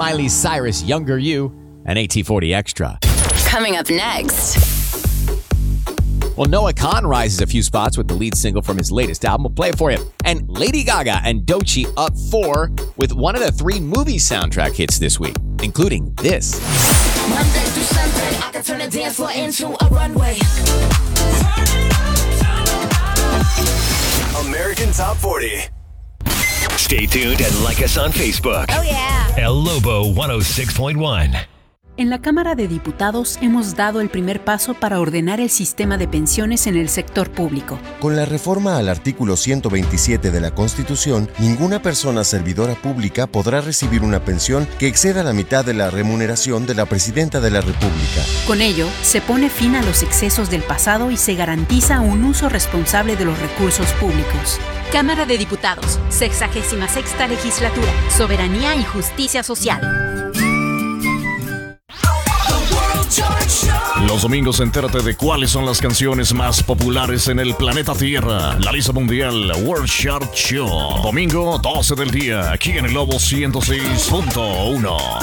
Miley Cyrus, Younger You, and AT40 Extra. Coming up next. Well, Noah Kahan rises a few spots with the lead single from his latest album. We'll play it for you. And Lady Gaga and Doechii up 4 with one of the 3 movie soundtrack hits this week, including this. Monday through Sunday, I can turn the dance floor into a runway. American Top 40. Stay tuned and like us on Facebook. Oh, yeah. El Lobo 106.1. En la Cámara de Diputados hemos dado el primer paso para ordenar el sistema de pensiones en el sector público. Con la reforma al artículo 127 de la Constitución, ninguna persona servidora pública podrá recibir una pensión que exceda la mitad de la remuneración de la Presidenta de la República. Con ello, se pone fin a los excesos del pasado y se garantiza un uso responsable de los recursos públicos. Cámara de Diputados, 66ª Legislatura, Soberanía y Justicia Social. Los domingos entérate de cuáles son las canciones más populares en el planeta Tierra. La lista mundial World Chart Show. Domingo 12 del día, aquí en el Lobo 106.1.